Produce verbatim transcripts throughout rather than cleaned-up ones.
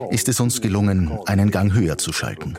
ist es uns gelungen, einen Gang höher zu schalten.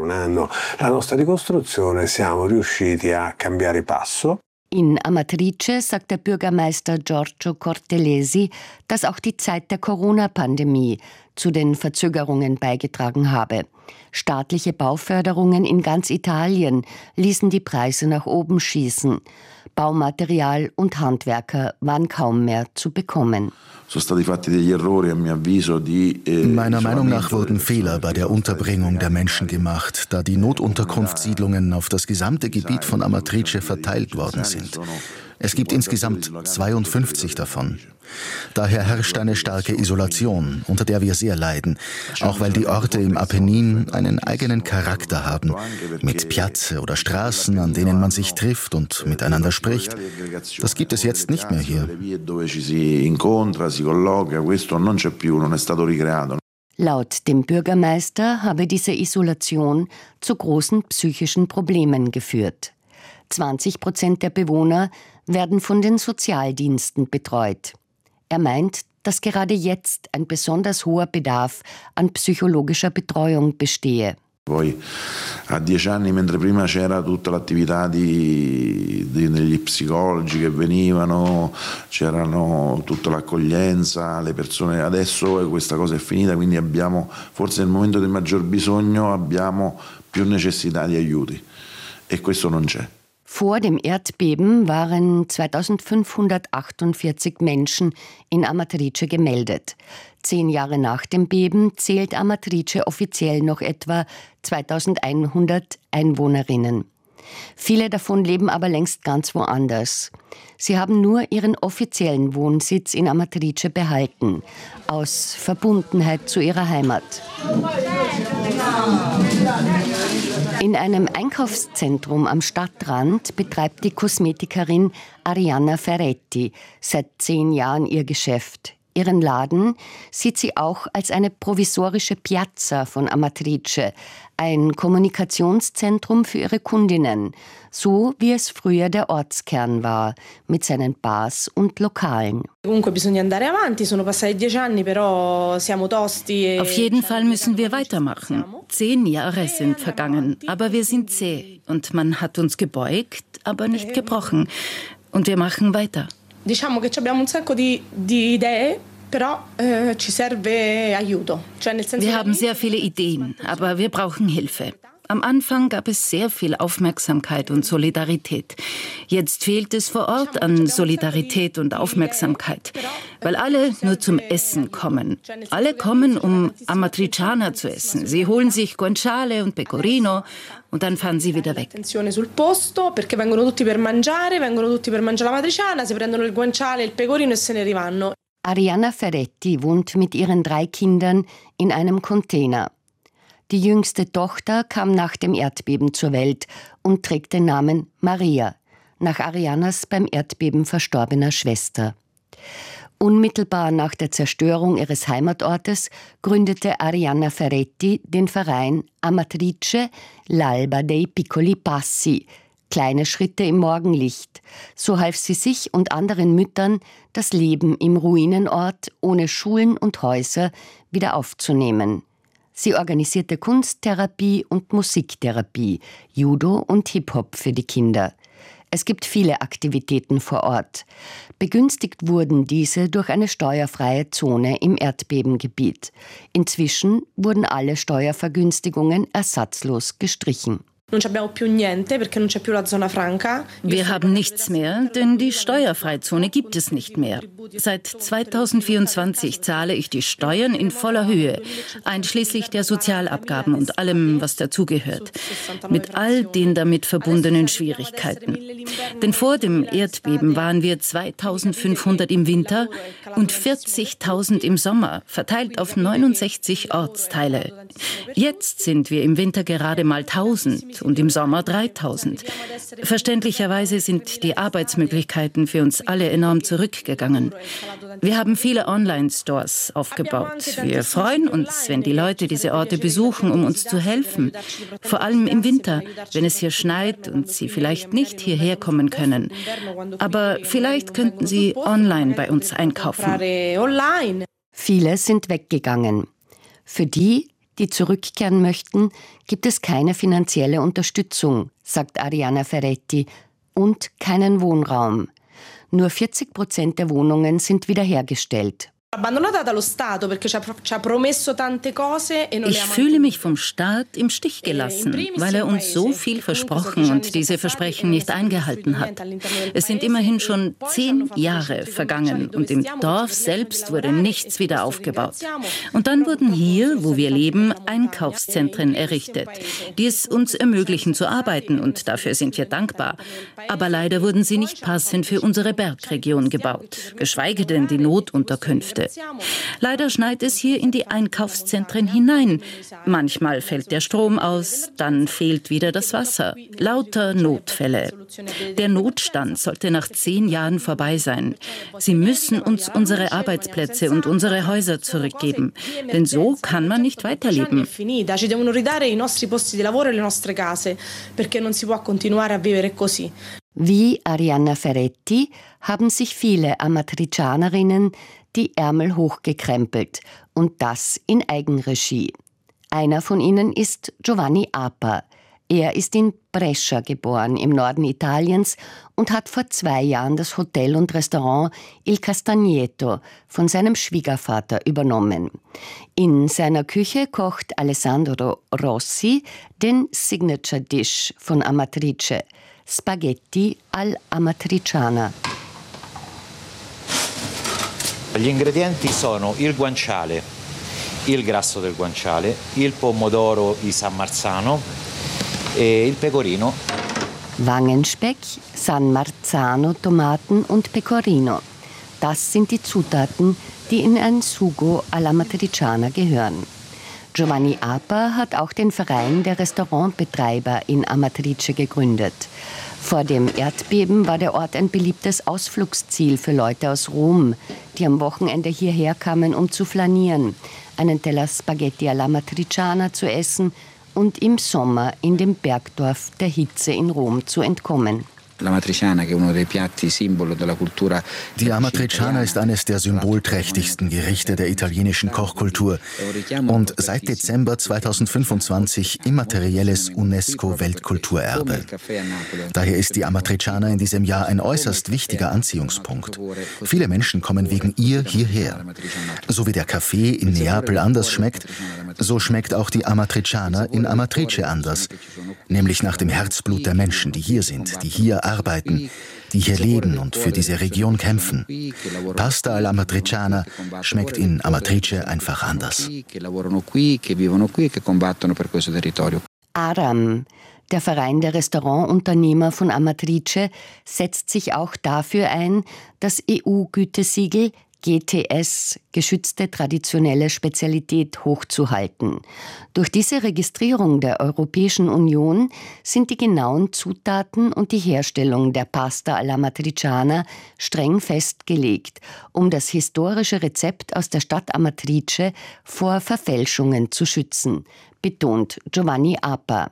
In Amatrice sagt der Bürgermeister Giorgio Cortelesi, dass auch die Zeit der Corona-Pandemie zu den Verzögerungen beigetragen habe. Staatliche Bauförderungen in ganz Italien ließen die Preise nach oben schießen. Baumaterial und Handwerker waren kaum mehr zu bekommen. Meiner Meinung nach wurden Fehler bei der Unterbringung der Menschen gemacht, da die Notunterkunftssiedlungen auf das gesamte Gebiet von Amatrice verteilt worden sind. Es gibt insgesamt zweiundfünfzig davon. Daher herrscht eine starke Isolation, unter der wir sehr leiden, auch weil die Orte im Apennin einen eigenen Charakter haben, mit Piazze oder Straßen, an denen man sich trifft und miteinander spricht. Das gibt es jetzt nicht mehr hier. Laut dem Bürgermeister habe diese Isolation zu großen psychischen Problemen geführt. zwanzig Prozent der Bewohner werden von den Sozialdiensten betreut. Er meint, dass gerade jetzt ein besonders hoher Bedarf an psychologischer Betreuung bestehe. Poi a dieci anni, mentre prima c'era tutta l'attività di, di, degli psicologi che venivano, c'erano tutta l'accoglienza, le persone, adesso questa cosa è finita, quindi abbiamo, forse nel momento del maggior bisogno, abbiamo più necessità di aiuti e questo non c'è. Vor dem Erdbeben waren zweitausendfünfhundertachtundvierzig Menschen in Amatrice gemeldet. Zehn Jahre nach dem Beben zählt Amatrice offiziell noch etwa zweitausendeinhundert Einwohnerinnen. Viele davon leben aber längst ganz woanders. Sie haben nur ihren offiziellen Wohnsitz in Amatrice behalten, aus Verbundenheit zu ihrer Heimat. In einem Einkaufszentrum am Stadtrand betreibt die Kosmetikerin Arianna Ferretti seit zehn Jahren ihr Geschäft. Ihren Laden sieht sie auch als eine provisorische Piazza von Amatrice, ein Kommunikationszentrum für ihre Kundinnen, so wie es früher der Ortskern war, mit seinen Bars und Lokalen. Auf jeden Fall müssen wir weitermachen. Zehn Jahre sind vergangen, aber wir sind zäh und man hat uns gebeugt, aber nicht gebrochen. Und wir machen weiter. Diciamo che abbiamo un sacco di, di idee, però eh, ci serve aiuto. Cioè nel senso wir haben sehr viele Ideen, aber wir brauchen Hilfe. Am Anfang gab es sehr viel Aufmerksamkeit und Solidarität. Jetzt fehlt es vor Ort an Solidarität und Aufmerksamkeit, weil alle nur zum Essen kommen. Alle kommen, um Amatriciana zu essen. Sie holen sich Guanciale und Pecorino und dann fahren sie wieder weg. Sul posto, perché vengono tutti per mangiare, vengono tutti per mangiare la matriciana, si prendono il guanciale, il pecorino e se ne rivanno. Arianna Ferretti wohnt mit ihren drei Kindern in einem Container. Die jüngste Tochter kam nach dem Erdbeben zur Welt und trägt den Namen Maria, nach Ariannas beim Erdbeben verstorbener Schwester. Unmittelbar nach der Zerstörung ihres Heimatortes gründete Arianna Ferretti den Verein Amatrice l'Alba dei Piccoli Passi, kleine Schritte im Morgenlicht. So half sie sich und anderen Müttern, das Leben im Ruinenort ohne Schulen und Häuser wieder aufzunehmen. Sie organisierte Kunsttherapie und Musiktherapie, Judo und Hip-Hop für die Kinder. Es gibt viele Aktivitäten vor Ort. Begünstigt wurden diese durch eine steuerfreie Zone im Erdbebengebiet. Inzwischen wurden alle Steuervergünstigungen ersatzlos gestrichen. Wir haben nichts mehr, denn die Steuerfreizone gibt es nicht mehr. Seit zweitausendvierundzwanzig zahle ich die Steuern in voller Höhe, einschließlich der Sozialabgaben und allem, was dazugehört, mit all den damit verbundenen Schwierigkeiten. Denn vor dem Erdbeben waren wir zweitausendfünfhundert im Winter und vierzigtausend im Sommer, verteilt auf neunundsechzig Ortsteile. Jetzt sind wir im Winter gerade mal tausend. Und im Sommer dreitausend. Verständlicherweise sind die Arbeitsmöglichkeiten für uns alle enorm zurückgegangen. Wir haben viele Online-Stores aufgebaut. Wir freuen uns, wenn die Leute diese Orte besuchen, um uns zu helfen. Vor allem im Winter, wenn es hier schneit und sie vielleicht nicht hierher kommen können. Aber vielleicht könnten sie online bei uns einkaufen. Viele sind weggegangen. Für die, die zurückkehren möchten, gibt es keine finanzielle Unterstützung, sagt Arianna Ferretti, und keinen Wohnraum. Nur vierzig Prozent der Wohnungen sind wiederhergestellt. Ich fühle mich vom Staat im Stich gelassen, weil er uns so viel versprochen und diese Versprechen nicht eingehalten hat. Es sind immerhin schon zehn Jahre vergangen und im Dorf selbst wurde nichts wieder aufgebaut. Und dann wurden hier, wo wir leben, Einkaufszentren errichtet, die es uns ermöglichen zu arbeiten, und dafür sind wir dankbar. Aber leider wurden sie nicht passend für unsere Bergregion gebaut, geschweige denn die Notunterkünfte. Leider schneit es hier in die Einkaufszentren hinein. Manchmal fällt der Strom aus, dann fehlt wieder das Wasser. Lauter Notfälle. Der Notstand sollte nach zehn Jahren vorbei sein. Sie müssen uns unsere Arbeitsplätze und unsere Häuser zurückgeben. Denn so kann man nicht weiterleben. Wie Arianna Ferretti haben sich viele Amatricianerinnen die Ärmel hochgekrempelt, und das in Eigenregie. Einer von ihnen ist Giovanni Apa. Er ist in Brescia geboren, im Norden Italiens, und hat vor zwei Jahren das Hotel und Restaurant Il Castagneto von seinem Schwiegervater übernommen. In seiner Küche kocht Alessandro Rossi den Signature Dish von Amatrice, Spaghetti all'amatriciana. Gli ingredienti sono il guanciale, il grasso del guanciale, il pomodoro di San Marzano e il pecorino. Wangenspeck, San Marzano, Tomaten und Pecorino. Das sind die Zutaten, die in ein Sugo all'amatriciana gehören. Giovanni Apa hat auch den Verein der Restaurantbetreiber in Amatrice gegründet. Vor dem Erdbeben war der Ort ein beliebtes Ausflugsziel für Leute aus Rom, die am Wochenende hierher kamen, um zu flanieren, einen Teller Spaghetti all'amatriciana zu essen und im Sommer in dem Bergdorf der Hitze in Rom zu entkommen. Die Amatriciana ist eines der symbolträchtigsten Gerichte der italienischen Kochkultur und seit Dezember zweitausendfünfundzwanzig immaterielles UNESCO-Weltkulturerbe. Daher ist die Amatriciana in diesem Jahr ein äußerst wichtiger Anziehungspunkt. Viele Menschen kommen wegen ihr hierher. So wie der Kaffee in Neapel anders schmeckt, so schmeckt auch die Amatriciana in Amatrice anders, nämlich nach dem Herzblut der Menschen, die hier sind, die hier arbeiten, die hier leben und für diese Region kämpfen. Pasta all'amatriciana schmeckt in Amatrice einfach anders. Aram, der Verein der Restaurantunternehmer von Amatrice, setzt sich auch dafür ein, das E U-Gütesiegel G T S, geschützte traditionelle Spezialität, hochzuhalten. Durch diese Registrierung der Europäischen Union sind die genauen Zutaten und die Herstellung der Pasta all'amatriciana streng festgelegt, um das historische Rezept aus der Stadt Amatrice vor Verfälschungen zu schützen, betont Giovanni Apa.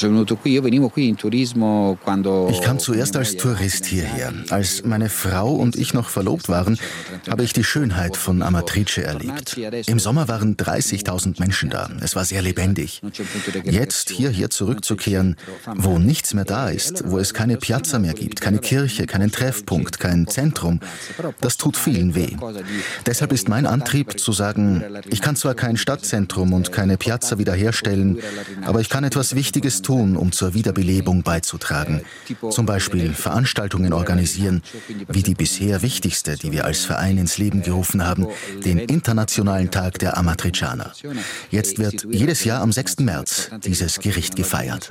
Ich kam zuerst als Tourist hierher. Als meine Frau und ich noch verlobt waren, habe ich die Schönheit von Amatrice erlebt. Im Sommer waren dreißigtausend Menschen da. Es war sehr lebendig. Jetzt hierher zurückzukehren, wo nichts mehr da ist, wo es keine Piazza mehr gibt, keine Kirche, keinen Treffpunkt, kein Zentrum, das tut vielen weh. Deshalb ist mein Antrieb zu sagen, ich kann zwar kein Stadtzentrum und keine Piazza wiederherstellen, aber ich kann etwas Wichtiges tun, um zur Wiederbelebung beizutragen. Zum Beispiel Veranstaltungen organisieren, wie die bisher wichtigste, die wir als Verein ins Leben gerufen haben, den Internationalen Tag der Amatriciana. Jetzt wird jedes Jahr am sechsten März dieses Gericht gefeiert.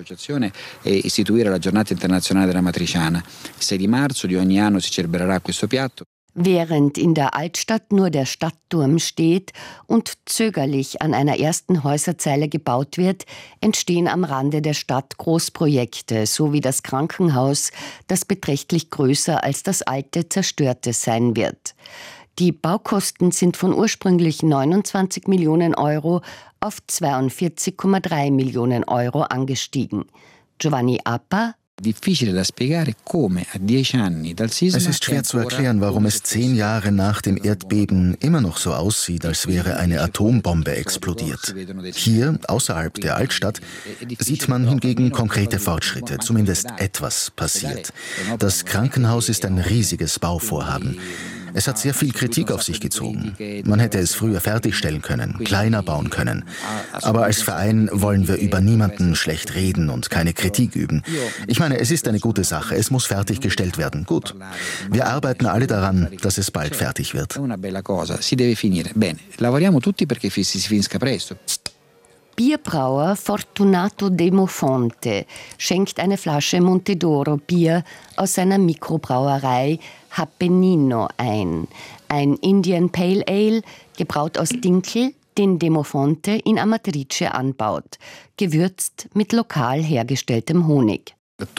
Während in der Altstadt nur der Stadtturm steht und zögerlich an einer ersten Häuserzeile gebaut wird, entstehen am Rande der Stadt Großprojekte, so wie das Krankenhaus, das beträchtlich größer als das alte zerstörte sein wird. Die Baukosten sind von ursprünglich neunundzwanzig Millionen Euro auf zweiundvierzig Komma drei Millionen Euro angestiegen. Giovanni Apa: Es ist schwer zu erklären, warum es zehn Jahre nach dem Erdbeben immer noch so aussieht, als wäre eine Atombombe explodiert. Hier, außerhalb der Altstadt, sieht man hingegen konkrete Fortschritte, zumindest etwas passiert. Das Krankenhaus ist ein riesiges Bauvorhaben. Es hat sehr viel Kritik auf sich gezogen. Man hätte es früher fertigstellen können, kleiner bauen können. Aber als Verein wollen wir über niemanden schlecht reden und keine Kritik üben. Ich meine, es ist eine gute Sache, es muss fertiggestellt werden. Gut. Wir arbeiten alle daran, dass es bald fertig wird. Bierbrauer Fortunato Demofonte schenkt eine Flasche Montedoro Bier aus seiner Mikrobrauerei Appennino ein. Ein Indian Pale Ale, gebraut aus Dinkel, den Demofonte in Amatrice anbaut, gewürzt mit lokal hergestelltem Honig.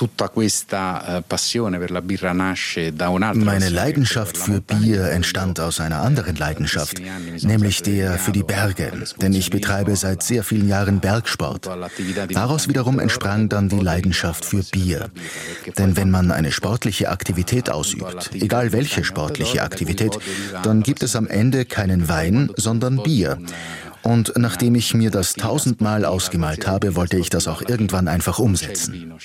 Meine Leidenschaft für Bier entstand aus einer anderen Leidenschaft, nämlich der für die Berge, denn ich betreibe seit sehr vielen Jahren Bergsport. Daraus wiederum entsprang dann die Leidenschaft für Bier. Denn wenn man eine sportliche Aktivität ausübt, egal welche sportliche Aktivität, dann gibt es am Ende keinen Wein, sondern Bier. Und nachdem ich mir das tausendmal ausgemalt habe, wollte ich das auch irgendwann einfach umsetzen.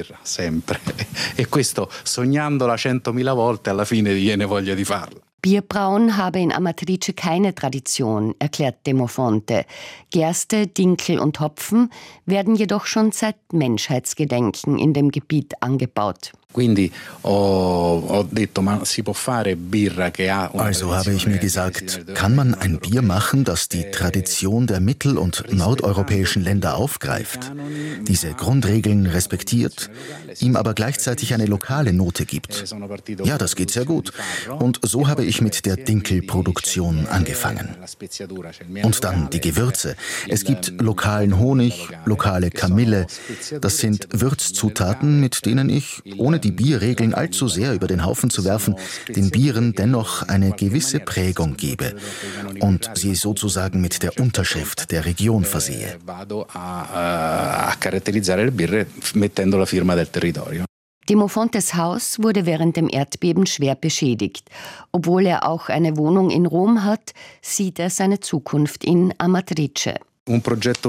Bierbrauen habe in Amatrice keine Tradition, erklärt Demofonte. Gerste, Dinkel und Hopfen werden jedoch schon seit Menschheitsgedenken in dem Gebiet angebaut. Also habe ich mir gesagt, kann man ein Bier machen, das die Tradition der mittel- und nordeuropäischen Länder aufgreift, diese Grundregeln respektiert, ihm aber gleichzeitig eine lokale Note gibt? Ja, das geht sehr gut. Und so habe ich mit der Dinkelproduktion angefangen. Und dann die Gewürze. Es gibt lokalen Honig, lokale Kamille. Das sind Würzzutaten, mit denen ich, ohne die Bierregeln allzu sehr über den Haufen zu werfen, den Bieren dennoch eine gewisse Prägung gebe und sie sozusagen mit der Unterschrift der Region versehe. Demofontes Haus wurde während dem Erdbeben schwer beschädigt. Obwohl er auch eine Wohnung in Rom hat, sieht er seine Zukunft in Amatrice. Ein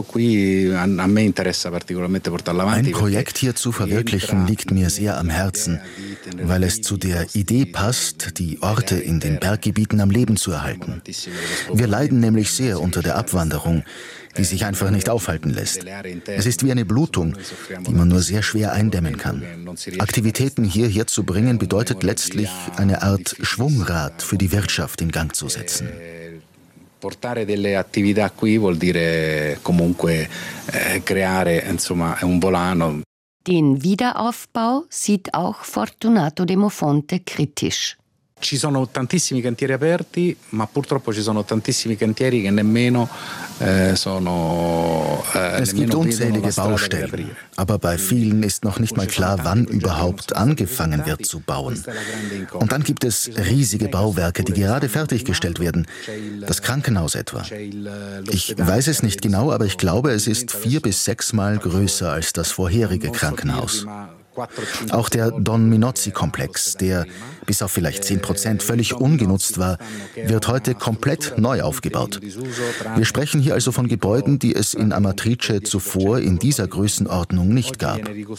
Projekt hier zu verwirklichen liegt mir sehr am Herzen, weil es zu der Idee passt, die Orte in den Berggebieten am Leben zu erhalten. Wir leiden nämlich sehr unter der Abwanderung, die sich einfach nicht aufhalten lässt. Es ist wie eine Blutung, die man nur sehr schwer eindämmen kann. Aktivitäten hierher zu bringen, bedeutet letztlich eine Art Schwungrad für die Wirtschaft in Gang zu setzen. Portare delle attività qui vuol dire comunque eh, creare insomma un volano. Den Wiederaufbau sieht auch Fortunato Demofonte kritisch. Ci sono tantissimi cantieri aperti, ma purtroppo ci sono tantissimi cantieri che nemmeno eh, sono eh, Es gibt unzählige Baustellen, aber bei vielen ist noch nicht mal klar, wann überhaupt angefangen wird zu bauen. Und dann gibt es riesige Bauwerke, die gerade fertiggestellt werden. Das Krankenhaus etwa. Ich weiß es nicht genau, aber ich glaube, es ist vier bis sechsmal größer als das vorherige Krankenhaus. Auch der Don Minozzi-Komplex, der bis auf vielleicht zehn Prozent völlig ungenutzt war, wird heute komplett neu aufgebaut. Wir sprechen hier also von Gebäuden, die es in Amatrice zuvor in dieser Größenordnung nicht gab.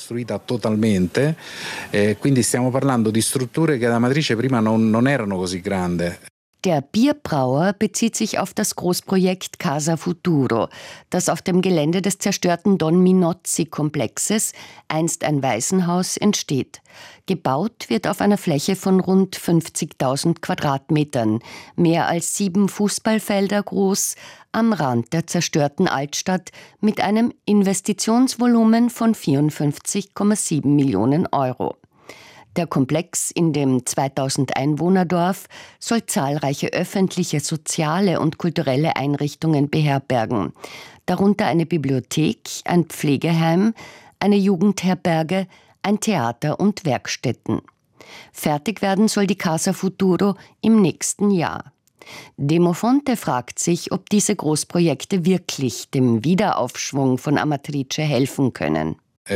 Der Bierbrauer bezieht sich auf das Großprojekt Casa Futuro, das auf dem Gelände des zerstörten Don Minozzi-Komplexes, einst ein Waisenhaus, entsteht. Gebaut wird auf einer Fläche von rund fünfzigtausend Quadratmetern, mehr als sieben Fußballfelder groß, am Rand der zerstörten Altstadt mit einem Investitionsvolumen von vierundfünfzig Komma sieben Millionen Euro. Der Komplex in dem zweitausend Einwohnerdorf soll zahlreiche öffentliche, soziale und kulturelle Einrichtungen beherbergen, darunter eine Bibliothek, ein Pflegeheim, eine Jugendherberge, ein Theater und Werkstätten. Fertig werden soll die Casa Futuro im nächsten Jahr. Demofonte fragt sich, ob diese Großprojekte wirklich dem Wiederaufschwung von Amatrice helfen können. Wie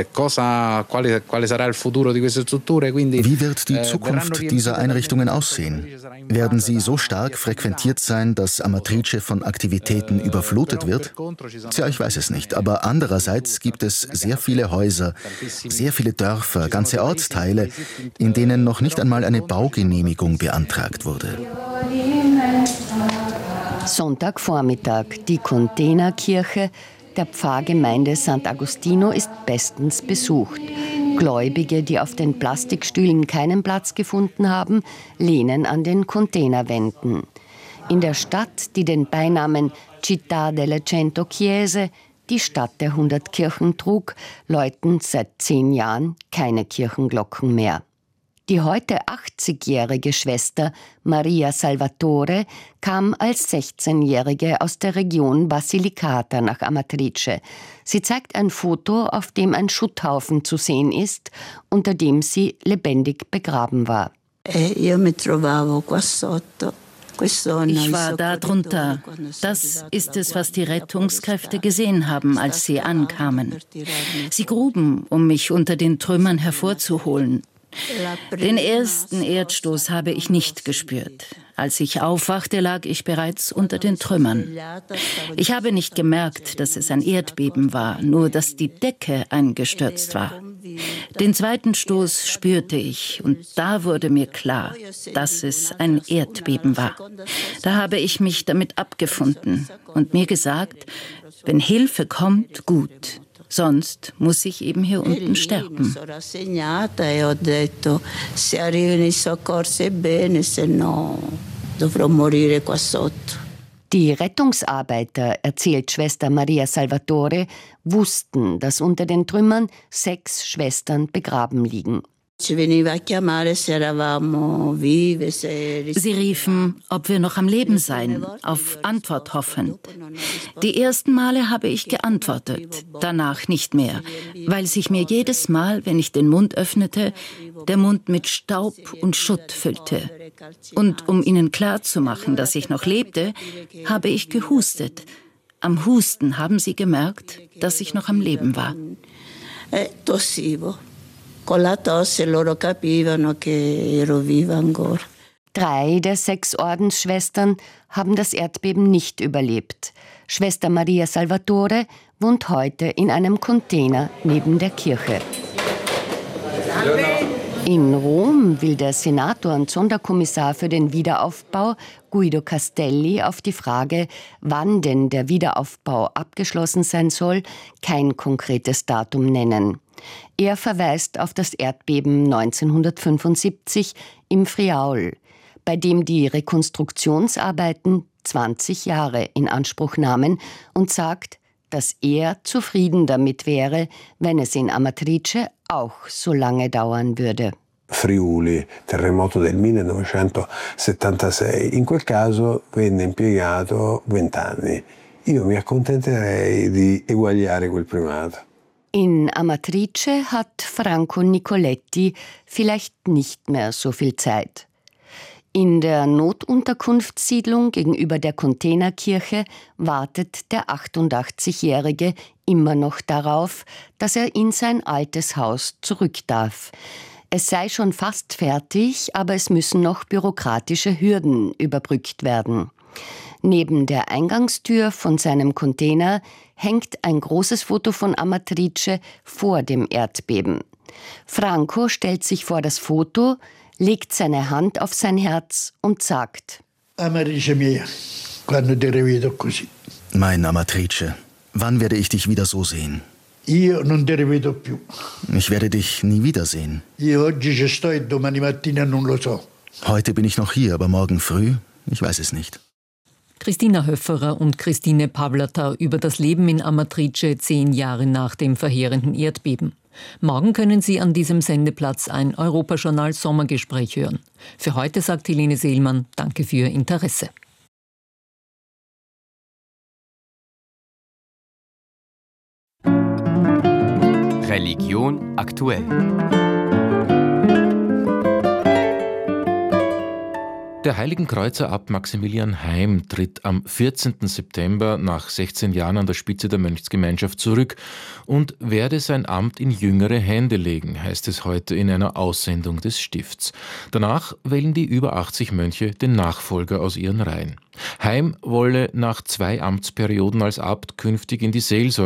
wird die Zukunft dieser Einrichtungen aussehen? Werden sie so stark frequentiert sein, dass Amatrice von Aktivitäten überflutet wird? Tja, ich weiß es nicht. Aber andererseits gibt es sehr viele Häuser, sehr viele Dörfer, ganze Ortsteile, in denen noch nicht einmal eine Baugenehmigung beantragt wurde. Sonntagvormittag, die Containerkirche der Pfarrgemeinde Sant'Agostino ist bestens besucht. Gläubige, die auf den Plastikstühlen keinen Platz gefunden haben, lehnen an den Containerwänden. In der Stadt, die den Beinamen Città delle Cento Chiese, die Stadt der hundert Kirchen trug, läuten seit zehn Jahren keine Kirchenglocken mehr. Die heute achtzigjährige Schwester Maria Salvatore kam als sechzehnjährige aus der Region Basilicata nach Amatrice. Sie zeigt ein Foto, auf dem ein Schutthaufen zu sehen ist, unter dem sie lebendig begraben war. Ich war da drunter. Das ist es, was die Rettungskräfte gesehen haben, als sie ankamen. Sie gruben, um mich unter den Trümmern hervorzuholen. Den ersten Erdstoß habe ich nicht gespürt. Als ich aufwachte, lag ich bereits unter den Trümmern. Ich habe nicht gemerkt, dass es ein Erdbeben war, nur dass die Decke eingestürzt war. Den zweiten Stoß spürte ich und da wurde mir klar, dass es ein Erdbeben war. Da habe ich mich damit abgefunden und mir gesagt, wenn Hilfe kommt, gut. Sonst muss ich eben hier unten sterben. Die Rettungsarbeiter, erzählt Schwester Maria Salvatore, wussten, dass unter den Trümmern sechs Schwestern begraben liegen. Sie riefen, ob wir noch am Leben seien, auf Antwort hoffend. Die ersten Male habe ich geantwortet, danach nicht mehr, weil sich mir jedes Mal, wenn ich den Mund öffnete, der Mund mit Staub und Schutt füllte. Und um ihnen klarzumachen, dass ich noch lebte, habe ich gehustet. Am Husten haben sie gemerkt, dass ich noch am Leben war. Con la tosse loro capivano che ero viva ancora. Drei der sechs Ordensschwestern haben das Erdbeben nicht überlebt. Schwester Maria Salvatore wohnt heute in einem Container neben der Kirche. In Rom will der Senator und Sonderkommissar für den Wiederaufbau Guido Castelli auf die Frage, wann denn der Wiederaufbau abgeschlossen sein soll, kein konkretes Datum nennen. Er verweist auf das Erdbeben neunzehnhundertfünfundsiebzig im Friaul, bei dem die Rekonstruktionsarbeiten zwanzig Jahre in Anspruch nahmen und sagt, dass er zufrieden damit wäre, wenn es in Amatrice auch so lange dauern würde. Friuli, terremoto del millenovecentosettantasei. In quel caso venne impiegato vent'anni. Io mi accontenterei di eguagliare quel primato. In Amatrice hat Franco Nicoletti vielleicht nicht mehr so viel Zeit. In der Notunterkunftssiedlung gegenüber der Containerkirche wartet der achtundachtzigjährige immer noch darauf, dass er in sein altes Haus zurück darf. Es sei schon fast fertig, aber es müssen noch bürokratische Hürden überbrückt werden. Neben der Eingangstür von seinem Container hängt ein großes Foto von Amatrice vor dem Erdbeben. Franco stellt sich vor das Foto, legt seine Hand auf sein Herz und sagt: Amatrice mia, quando ti rivedo così. Mein Amatrice, wann werde ich dich wieder so sehen? Io non ti rivedo più. Ich werde dich nie wiedersehen. Io oggi ci sto e domani mattina non lo so. Heute bin ich noch hier, aber morgen früh, ich weiß es nicht. Christina Höfferer und Christine Pavlata über das Leben in Amatrice zehn Jahre nach dem verheerenden Erdbeben. Morgen können Sie an diesem Sendeplatz ein Europajournal Sommergespräch hören. Für heute sagt Helene Seelmann, danke für Ihr Interesse. Religion aktuell. Der Heiligenkreuzerabt Maximilian Heim tritt am vierzehnten September nach sechzehn Jahren an der Spitze der Mönchsgemeinschaft zurück und werde sein Amt in jüngere Hände legen, heißt es heute in einer Aussendung des Stifts. Danach wählen die über achtzig Mönche den Nachfolger aus ihren Reihen. Heim wolle nach zwei Amtsperioden als Abt künftig in die Seelsorge